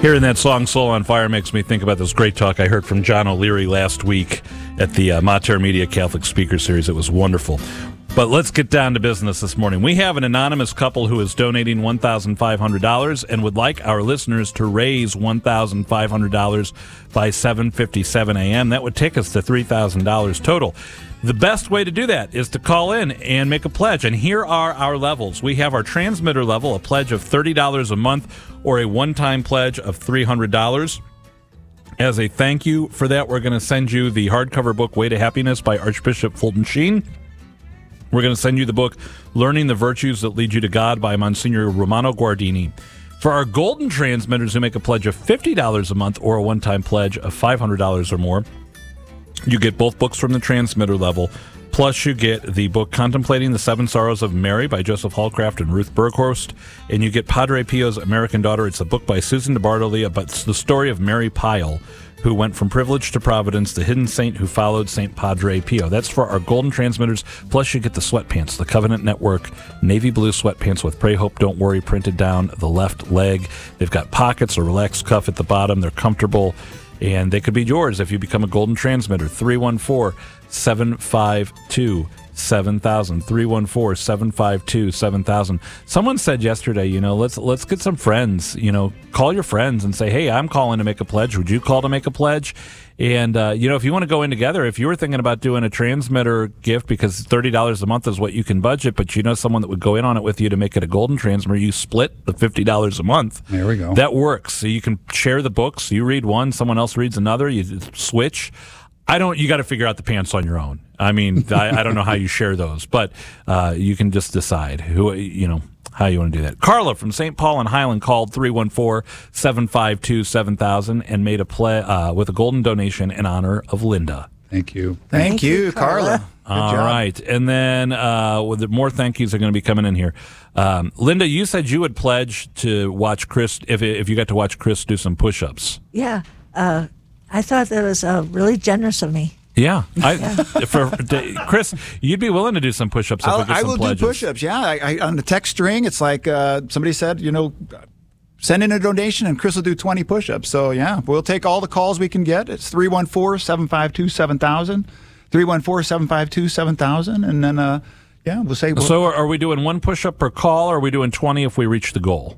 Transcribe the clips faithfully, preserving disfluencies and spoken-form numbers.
Hearing that song, Soul on Fire, makes me think about this great talk I heard from John O'Leary last week at the uh, Mater Media Catholic Speaker Series. It was wonderful. But let's get down to business this morning. We have an anonymous couple who is donating one thousand five hundred dollars and would like our listeners to raise one thousand five hundred dollars by seven fifty-seven a.m. That would take us to three thousand dollars total. The best way to do that is to call in and make a pledge. And here are our levels. We have our transmitter level, a pledge of thirty dollars a month or a one-time pledge of three hundred dollars. As a thank you for that, we're going to send you the hardcover book, Way to Happiness by Archbishop Fulton Sheen. We're going to send you the book, Learning the Virtues That Lead You to God by Monsignor Romano Guardini. For our golden transmitters who make a pledge of fifty dollars a month or a one-time pledge of five hundred dollars or more, you get both books from the transmitter level, plus you get the book Contemplating the Seven Sorrows of Mary by Joseph Hallcraft and Ruth Berghorst, and you get Padre Pio's American Daughter. It's a book by Susan DeBartoli about the story of Mary Pyle, who went from privilege to providence, the hidden saint who followed Saint Padre Pio. That's for our golden transmitters. Plus, you get the sweatpants, the Covenant Network navy blue sweatpants with Pray, Hope, Don't Worry printed down the left leg. They've got pockets, a relaxed cuff at the bottom. They're comfortable, and they could be yours if you become a golden transmitter. three one four, seven five two, seven thousand. three one four, seven five two, seven thousand. Someone said yesterday, you know, let's let's get some friends. You know, call your friends and say, hey, I'm calling to make a pledge. Would you call to make a pledge? And, uh, you know, if you want to go in together, if you were thinking about doing a transmitter gift because thirty dollars a month is what you can budget, but you know someone that would go in on it with you to make it a golden transmitter, you split the fifty dollars a month. There we go. That works. So you can share the books. You read one, someone else reads another. You switch. I don't. You got to figure out the pants on your own. I mean, I, I don't know how you share those, but uh, you can just decide who you know how you want to do that. Carla from Saint Paul and Highland called three one four, seven five two, seven thousand and made a play uh, with a golden donation in honor of Linda. Thank you. Thank, Thank you, you, Carla. Carla. Good All job. right, and then uh, with the more thank yous are going to be coming in here. Um, Linda, you said you would pledge to watch Chris if if you got to watch Chris do some push-ups. Yeah. Uh, I thought that was uh, really generous of me. Yeah, I, for, Chris, you'd be willing to do some push-ups if I'll, we get I some will pledges. do push-ups, yeah. I, I, on the text string, it's like uh, somebody said, you know, send in a donation and Chris will do twenty push-ups. So, yeah, we'll take all the calls we can get. It's three one four, seven five two, seven thousand, three one four, seven five two, seven thousand, and then, uh, yeah, we'll say... We'll, So are we doing one push-up per call, or are we doing twenty if we reach the goal?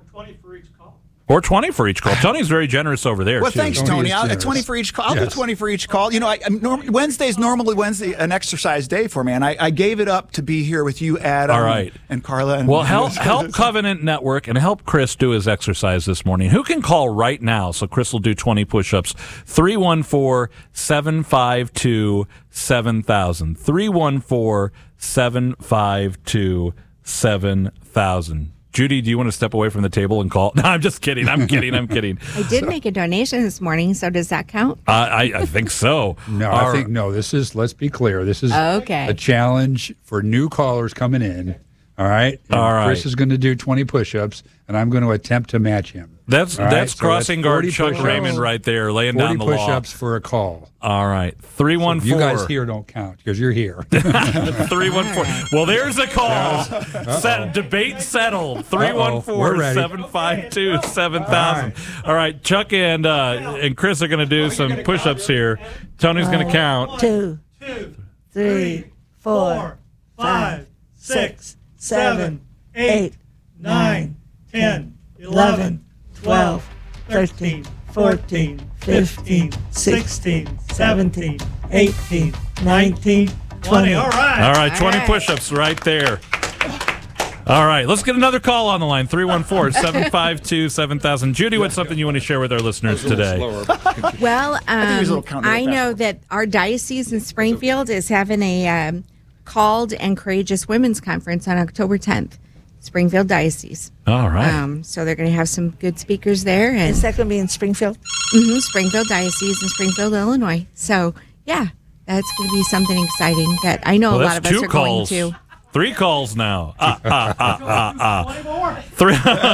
Or twenty for each call. Tony's very generous over there, Well, too. thanks, Tony Tony. is I'll, generous. twenty for each call. I'll Yes. do twenty for each call. You know, I, I'm norm, Wednesday's normally Wednesday an exercise day for me, and I, I gave it up to be here with you, Adam, All right. and Carla. And Well, help help Covenant Network and help Chris do his exercise this morning. Who can call right now so Chris will do twenty push-ups? three one four, seven five two, seven thousand. three one four, seven five two, seven thousand. Judy, do you want to step away from the table and call? No, I'm just kidding. I'm kidding. I'm kidding. I did make a donation this morning, so does that count? Uh, I, I think so. No, All I think no. This is. Let's be clear. This is Okay. a challenge for new callers coming in. All right. And All right. Chris is going to do twenty push-ups, and I'm going to attempt to match him. That's All right, that's so crossing guard forty Chuck push-ups. Raymond right there, laying forty down the law. push-ups for a call. All right, three one You four. guys here don't count because you're here. Three one four. Well, there's a call. Set, debate settled. Three one four We're ready. seven five two seven thousand. All right, Chuck and uh, and Chris are going to do some push-ups here. Tony's going to count. Two, Two, three, four, five, six, seven, eight, nine, ten, eleven, twelve, thirteen, fourteen, fifteen, sixteen, seventeen, eighteen, nineteen, twenty. All right. All right, twenty right. push-ups right there. All right, let's get another call on the line. three one four, seven five two, seven thousand. Judy, what's something you want to share with our listeners today? Well, think there's a little um, counter I with that. know that our diocese in Springfield is having a um, Called and Courageous Women's Conference on October tenth. Springfield Diocese. All right. Um, so they're going to have some good speakers there. And Is that going to be in Springfield? mhm, Springfield Diocese in Springfield, Illinois. So, yeah, that's going to be something exciting that I know Well, a that's lot of us two are calls. going to. Three calls now. Ah, ah, ah, ah, ah. Three.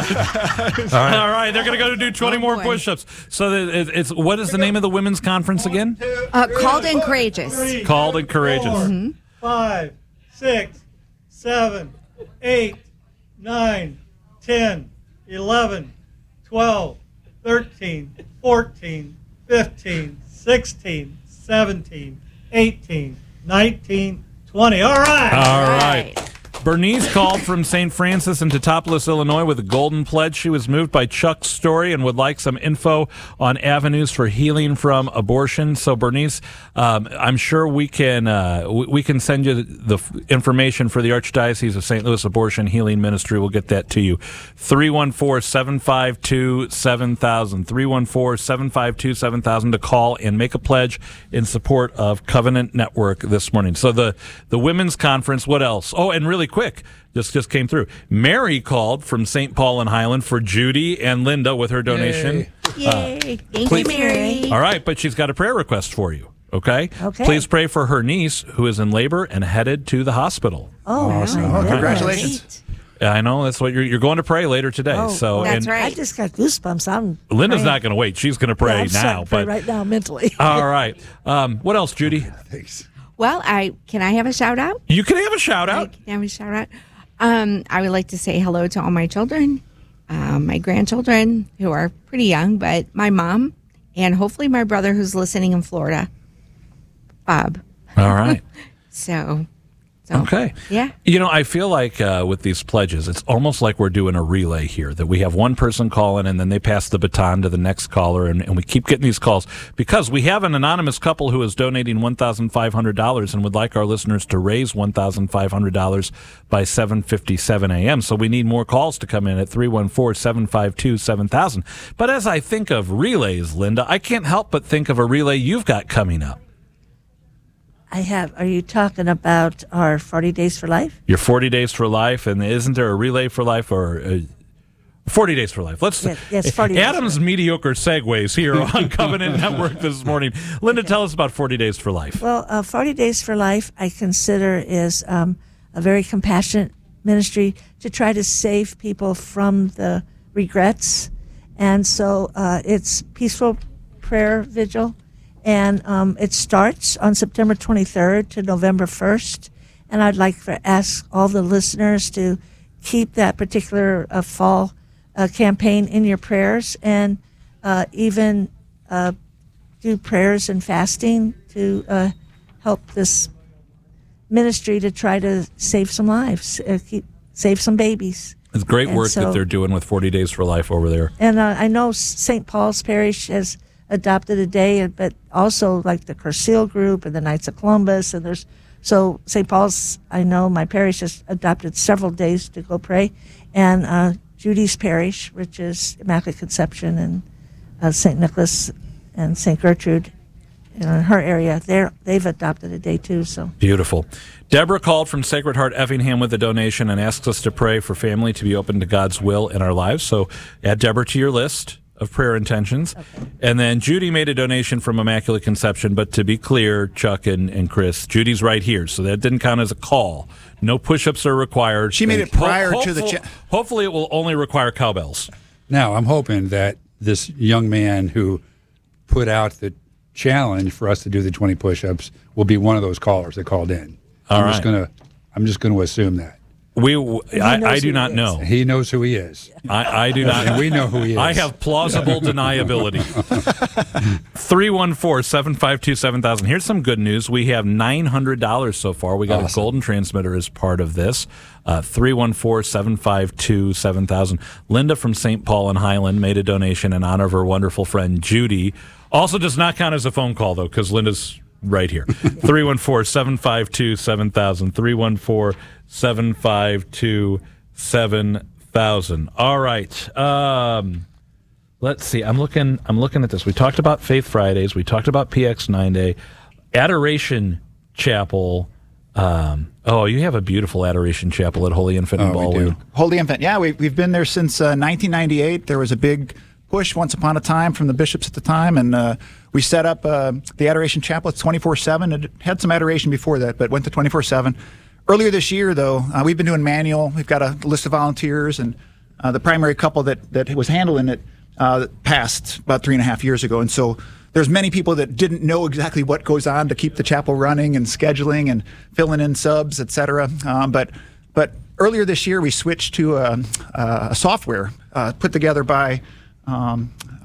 All right, they're going to go to do twenty Oh, more boy. push-ups. So it- it's what is the name of the women's conference again? Uh, Called and Courageous. Called and Courageous. Five, six, seven, eight, nine, ten, eleven, twelve, thirteen, fourteen, fifteen, sixteen, seventeen, eighteen, nineteen, twenty. All right. All right. Bernice called from Saint Francis in Teutopolis, Illinois, with a golden pledge. She was moved by Chuck's story and would like some info on avenues for healing from abortion. So, Bernice, um, I'm sure we can uh, we, we can send you the f- information for the Archdiocese of Saint Louis Abortion Healing Ministry. We'll get that to you. three one four, seven five two, seven thousand. three one four, seven five two, seven thousand to call and make a pledge in support of Covenant Network this morning. So, the, the Women's Conference, what else? Oh, and really quick, just just came through. Mary called from Saint Paul and Highland for Judy and Linda with her donation. Yay. Thank please- you, Mary. All right, but she's got a prayer request for you. Okay? Okay. Please pray for her niece who is in labor and headed to the hospital. Oh, Awesome. my Oh, goodness. congratulations. I know that's what you're you're going to pray later today. Oh, so That's and right. I just got goosebumps. I'm Linda's praying. not going to wait. She's going to pray Yeah, I'm starting now. to pray But right now mentally. all right. Um, what else, Judy? Thanks. Well, I can I have a shout out? You can have a shout I out. can have a shout out. Um, I would like to say hello to all my children, um, my grandchildren who are pretty young, but my mom, and hopefully my brother who's listening in Florida, Bob. All right. So, so Okay. yeah. You know, I feel like uh, with these pledges, it's almost like we're doing a relay here, that we have one person calling and then they pass the baton to the next caller, and, and we keep getting these calls because we have an anonymous couple who is donating one thousand five hundred dollars and would like our listeners to raise one thousand five hundred dollars by seven fifty-seven a.m. So we need more calls to come in at three one four, seven five two, seven thousand. But as I think of relays, Linda, I can't help but think of a relay you've got coming up. I have. Are you talking about our forty Days for Life? Your forty Days for Life, and isn't there a Relay for Life or uh, forty Days for Life? Let's. Yes, yes, forty Days Adam's for- mediocre segues here on Covenant Network this morning. Linda, tell us about forty Days for Life. Well, uh, forty Days for Life, I consider is um, a very compassionate ministry to try to save people from the regrets. And so uh, it's peaceful prayer vigil. And um, it starts on September twenty-third to November first. And I'd like to ask all the listeners to keep that particular uh, fall uh, campaign in your prayers, and uh, even uh, do prayers and fasting to uh, help this ministry to try to save some lives, uh, keep, save some babies. It's great And work so- that they're doing with forty Days for Life over there. And uh, I know Saint Paul's Parish has adopted a day, but also like the Cursil Group and the Knights of Columbus, and there's so Saint Paul's. I know my parish has adopted several days to go pray, and uh, Judy's Parish, which is Immaculate Conception, and uh, Saint Nicholas and Saint Gertrude, you know, in her area, they they've adopted a day too. So Beautiful. Deborah called from Sacred Heart Effingham with a donation and asks us to pray for family to be open to God's will in our lives. So add Deborah to your list of prayer intentions. Okay. And then Judy made a donation from Immaculate Conception, but to be clear, Chuck and, and Chris, Judy's right here, so that didn't count as a call. No push-ups are required. She made it Ho- prior to the hopeful- cha- Hopefully it will only require cowbells. Now, I'm hoping that this young man who put out the challenge for us to do the twenty push-ups will be one of those callers that called in. All I'm just right. gonna, I'm just going to assume that We, I, knows I who do he not is. know. he knows who he is, I, I do not. and we know who he is. I have plausible deniability. three one four, seven five two, seven thousand. Here's some good news. We have nine hundred dollars so far. We got Awesome. a golden transmitter as part of this. Uh, three one four, seven five two, seven thousand. Linda from Saint Paul and Highland made a donation in honor of her wonderful friend Judy. Also does not count as a phone call, though, because Linda's right here. three one four, seven five two, seven thousand. three one four, seven five two, seven thousand. All right. Um, let's see. I'm looking I'm looking at this. We talked about Faith Fridays. We talked about P X nine Day. Adoration Chapel. Um, oh, you have a beautiful Adoration Chapel at Holy Infant in Oh, we Ballwin. do. Holy Infant. Yeah, we, we've been there since uh, nineteen ninety-eight. There was a big push once upon a time from the bishops at the time, and uh, we set up uh, the Adoration Chapel. It's twenty-four seven. It had some adoration before that, but went to twenty-four seven. Earlier this year, though, uh, we've been doing manual. We've got a list of volunteers, and uh, the primary couple that, that was handling it uh, passed about three and a half years ago. And so there's many people that didn't know exactly what goes on to keep the chapel running and scheduling and filling in subs, et cetera. Um, but but earlier this year, we switched to a, a software uh, put together by um,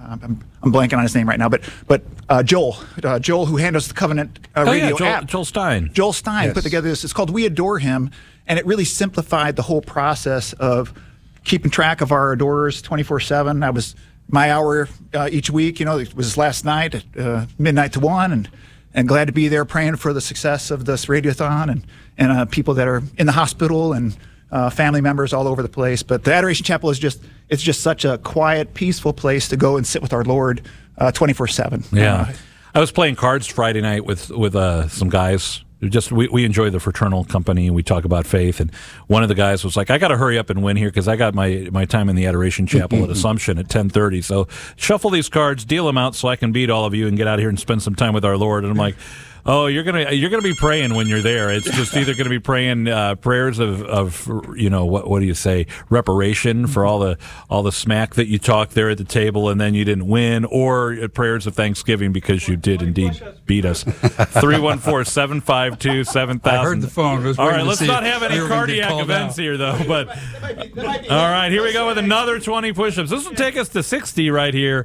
uh, I'm, I'm blanking on his name right now, but but uh, Joel, uh, Joel, who handles the Covenant uh, Oh radio yeah, Joel, app. Joel Stein. Joel Stein Yes. put together this. It's called We Adore Him, and it really simplified the whole process of keeping track of our adorers twenty-four seven. That was my hour uh, each week. You know, it was last night at uh, midnight to one, and and glad to be there praying for the success of this radiothon and and uh, people that are in the hospital and uh, family members all over the place. But the Adoration Chapel is just it's just such a quiet, peaceful place to go and sit with our Lord twenty-four seven. Yeah. Uh, I was playing cards Friday night with with uh, some guys. Just we, we enjoy the fraternal company and we talk about faith. And one of the guys was like, "I got to hurry up and win here because I got my, my time in the Adoration Chapel at Assumption at ten thirty. So shuffle these cards, deal them out, so I can beat all of you and get out of here and spend some time with our Lord." And I'm like, "Oh, you're gonna you're gonna be praying when you're there. It's just either gonna be praying uh, prayers of, of you know what what do you say reparation for all the all the smack that you talked there at the table and then you didn't win, or prayers of thanksgiving because you did indeed beat us." three one four, seven five two, seven thousand. I heard the phone. I was All waiting right, to let's see not if have any we were gonna get cardiac called events out. here though. But all right, here we go with another twenty push-ups. This will take us to sixty right here.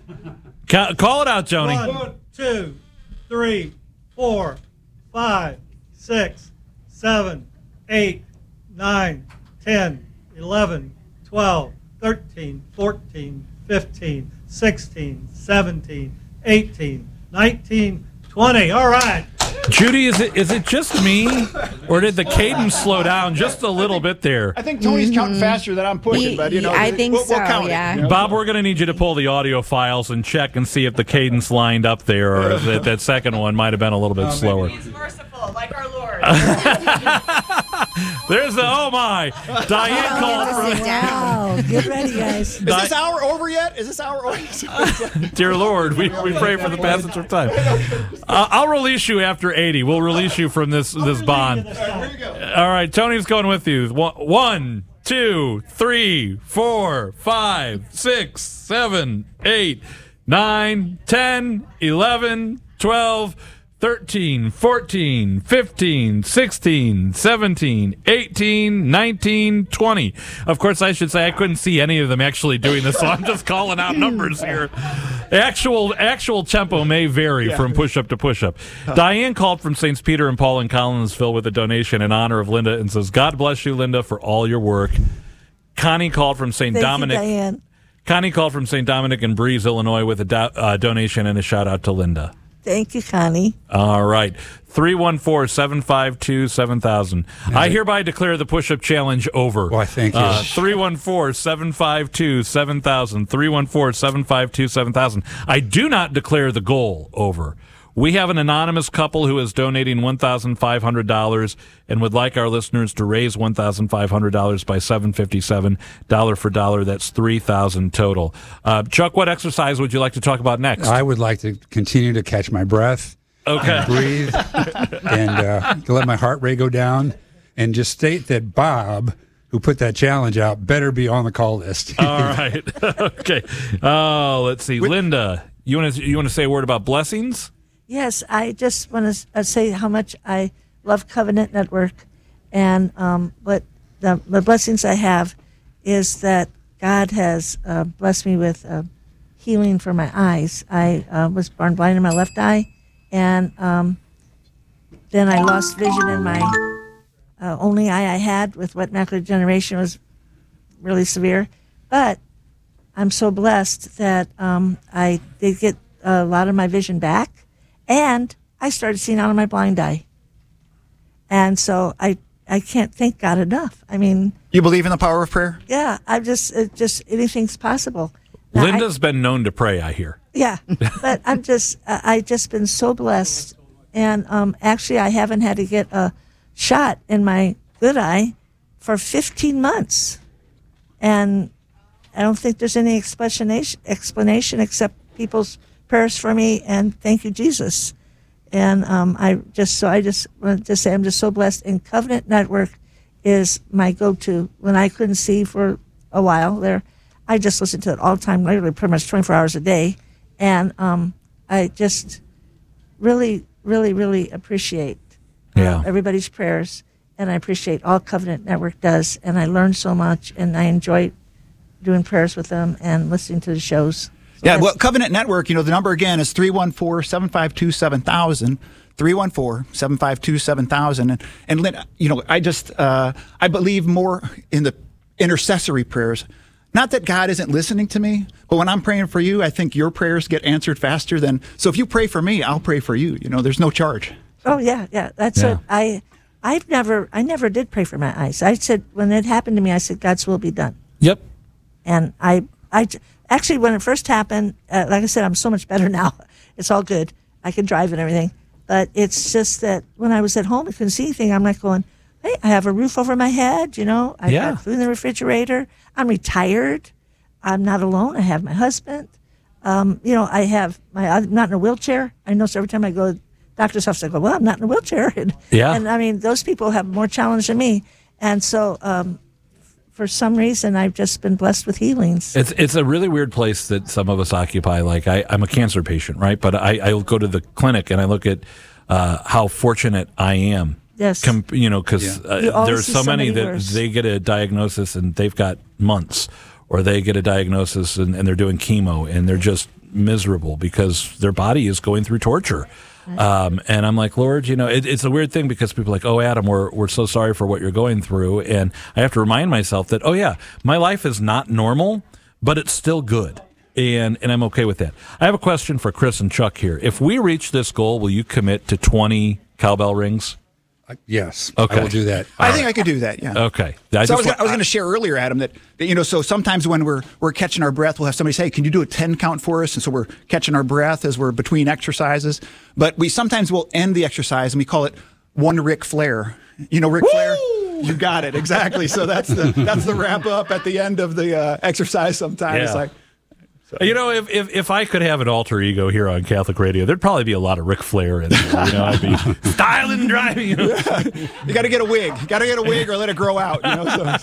Ca- Call it out, Joni. One, two, three, four, five, six, seven, eight, nine, ten, eleven, twelve, thirteen, fourteen, fifteen, sixteen, seventeen, eighteen, nineteen, twenty. All right. Judy, is it is it just me, or did the cadence slow down just a little bit there? I think Tony's counting faster than I'm pushing, He- but you know, I think we'll, we'll so, count yeah. it. you know? Bob, we're going to need you to pull the audio files and check and see if the cadence lined up there, or if that, that second one might have been a little bit slower. He's merciful, like our Lord. There's the oh my Diane called Sit from down. Wow, get ready, guys. Is this hour over yet? Is this hour over? Dear Lord, we, we pray for the passage of time. Uh, I'll release you after eighty. We'll release you from this this bond. All right, Tony's going with you. One, one, two, three, four, five, six, seven, eight, nine, ten, eleven, twelve, thirteen, fourteen, fifteen, sixteen, seventeen, eighteen, nineteen, twenty. Of course, I should say I couldn't see any of them actually doing this, so I'm just calling out numbers here. Actual actual tempo may vary from push-up to push-up. Diane called from Saints Peter and Paul in Collinsville with a donation in honor of Linda and says, "God bless you, Linda, for all your work." Connie called from Saint Thank Dominic. you, Diane. Connie called from Saint Dominic in Breeze, Illinois, with a do- uh, donation and a shout-out to Linda. Thank you, Connie. All right. three one four, seven five two, seven thousand. I hereby declare the push-up challenge over. Why, thank you. Uh, three one four, seven five two, seven thousand. three one four, seven five two, seven thousand. I do not declare the goal over. We have an anonymous couple who is donating one thousand five hundred dollars and would like our listeners to raise one thousand five hundred dollars by seven fifty-seven, dollar for dollar. That's three thousand dollars total. Uh, Chuck, what exercise would you like to talk about next? I would like to continue to catch my breath, Okay. breathe, and uh, to let my heart rate go down, and just state that Bob, who put that challenge out, better be on the call list. All right. Okay. Oh, let's see. Linda, you want to you want to say a word about blessings? Yes, I just want to uh, say how much I love Covenant Network, and um, what the, the blessings I have is that God has uh, blessed me with uh, healing for my eyes. I uh, was born blind in my left eye, and um, then I lost vision in my uh, only eye I had with wet macular degeneration was really severe. But I'm so blessed that um, I did get a lot of my vision back. And I started seeing out of my blind eye. And so I, I can't thank God enough. I mean, You believe in the power of prayer? yeah, I'm just, it just anything's possible. Now, I- Linda's been known to pray, I hear. yeah, but I'm just, I I just been so blessed. And um, actually, I haven't had to get a shot in my good eye for fifteen months. And I don't think there's any explanation, explanation except people's prayers for me and thank you, Jesus. And um, I just, so I just want to say I'm just so blessed. And Covenant Network is my go-to. When I couldn't see for a while there, I just listened to it all the time, literally pretty much twenty-four hours a day. And um, I just really, really, really appreciate uh, Yeah. everybody's prayers. And I appreciate all Covenant Network does. And I learned so much, and I enjoy doing prayers with them and listening to the shows. Yeah, well, Covenant Network, you know, the number again is three one four, seven five two, seven thousand. three one four, seven five two, seven thousand. And, and Lynn, you know, I just, uh, I believe more in the intercessory prayers. Not that God isn't listening to me, but when I'm praying for you, I think your prayers get answered faster than, so if you pray for me, I'll pray for you. You know, there's no charge. Oh, yeah, yeah. That's Yeah. what I, I've never, I never did pray for my eyes. I said, when it happened to me, I said, God's will be done. Yep. And I, I actually, when it first happened, uh, like I said, I'm so much better now. It's all good. I can drive and everything. But it's just that when I was at home, I couldn't see anything. I'm like going, hey, I have a roof over my head. You know, I Yeah. got food in the refrigerator. I'm retired. I'm not alone. I have my husband. Um, you know, I have my, I'm not in a wheelchair. I know so every time I go to the doctor's office, I go, well, I'm not in a wheelchair. And, Yeah. and I mean, those people have more challenge than me. And so, um, for some reason, I've just been blessed with healings. It's it's a really weird place that some of us occupy. Like I, I'm a cancer patient, right? But I, I go to the clinic and I look at uh, how fortunate I am. Yes. Com- you know, because Yeah. You uh, always there's see so many somebody that worse. they get a diagnosis and they've got months, or they get a diagnosis and, and they're doing chemo and they're just miserable because their body is going through torture. Um, and I'm like, Lord, you know, it, it's a weird thing because people are like, oh, Adam, we're we're so sorry for what you're going through. And I have to remind myself that, oh, yeah, my life is not normal, but it's still good. And and I'm okay with that. I have a question for Chris and Chuck here. If we reach this goal, will you commit to twenty cowbell rings? Uh, yes, Okay. I will do that. I think I could do that, yeah. Okay. I So I just was, gonna, wa- I was going to share earlier, Adam, that, that you know. So sometimes when we're we're catching our breath, we'll have somebody say, "Can you do a ten count for us?" And so we're catching our breath as we're between exercises. But we sometimes will end the exercise and we call it one Ric Flair. You know, Ric Flair. You got it exactly. So that's the that's the wrap up at the end of the uh, exercise. Sometimes Yeah. it's like. You know, if, if if I could have an alter ego here on Catholic Radio, there'd probably be a lot of Ric Flair in there. You know, I'd be styling and driving. You know? You got to get a wig. You got to get a wig or let it grow out. You know. So,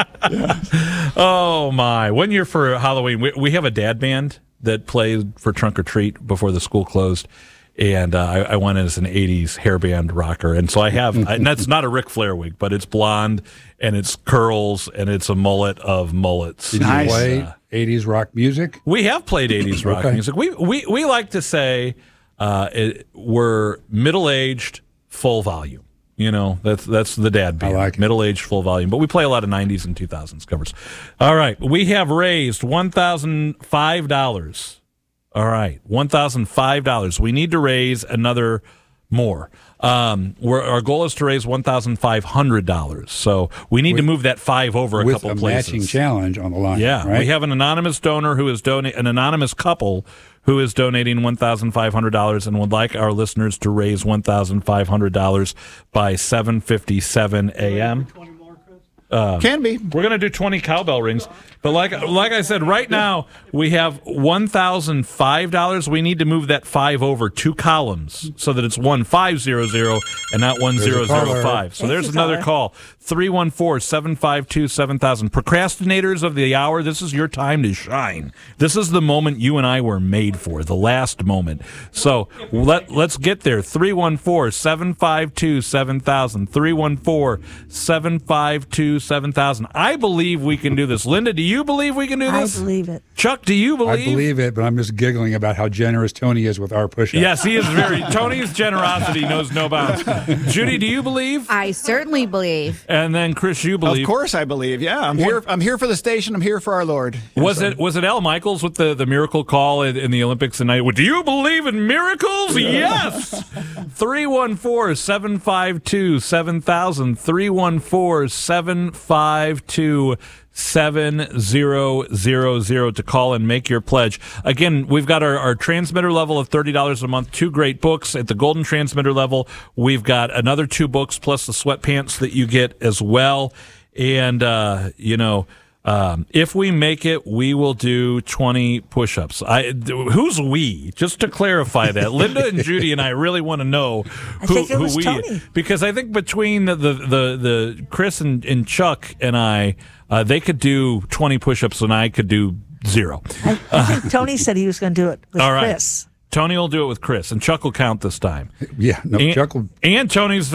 so. Oh my! One year for Halloween, we, we have a dad band that played for Trunk or Treat before the school closed, and uh, I, I went as an eighties hairband rocker, and so I have. I, and that's not a Ric Flair wig, but it's blonde and it's curls and it's a mullet of mullets. Did Nice. you play Uh, eighties rock music? We have played eighties rock Okay. music. We, we we like to say uh, it, we're middle aged, full volume. You know, that's that's the dad band. I like it. Middle aged, full volume. But we play a lot of nineties and two thousands covers. All right, we have raised one thousand five dollars. All right, one thousand five dollars. We need to raise another more. Um, we're, our goal is to raise one thousand five hundred dollars. So we need to move that five over a With couple a places. matching challenge on the line. Yeah, right? we have an anonymous donor who is donate an anonymous couple who is donating one thousand five hundred dollars and would like our listeners to raise one thousand five hundred dollars by seven fifty-seven a.m. Can be. We're going to do twenty cowbell rings, but like like I said, right now we have one thousand five dollars. We need to move that five over two columns so that it's one five zero zero and not one zero zero five. So Thank there's you, another caller. call. three one four, seven five two, seven thousand. Procrastinators of the hour, this is your time to shine. This is the moment you and I were made for, the last moment. So let, let's get there. three one four, seven five two, seven thousand. three one four, seven five two, seven thousand. I believe we can do this. Linda, do you believe we can do I this? believe it. Chuck, do you I believe? believe it, but I'm just giggling about how generous Tony is with our push-ups. Yes, he is very. Tony's generosity knows no bounds. Judy, do you believe? I certainly believe. And then Chris, you believe? Of course, I believe. Yeah, I'm here. I'm here for the station. I'm here for our Lord. Was So- it was it Al Michaels with the, the miracle call in, in the Olympics tonight? Do you believe in miracles? Yes. three one four, seven five two, seven thousand. three one four, seven five two, seven zero zero zero to call and make your pledge. Again, we've got our, our transmitter level of thirty dollars a month, two great books. At the golden transmitter level, we've got another two books plus the sweatpants that you get as well. And, uh, you know, um, if we make it, we will do twenty push-ups. I, who's we? Just to clarify that. Linda and Judy and I really want to know I who, think it who was we Tony. because I think between the the, the, the Chris and, and Chuck and I, uh, they could do twenty push-ups and I could do zero. I, I think Tony said he was going to do it with All right. Chris. Tony will do it with Chris, and Chuck will count this time. Yeah, no, And, Chuck will and Tony's